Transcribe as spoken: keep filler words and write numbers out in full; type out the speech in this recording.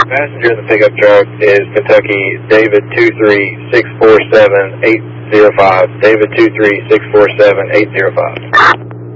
Passenger in the pickup truck is Kentucky David two three six four seven eight zero five. David two three six four seven eight zero five.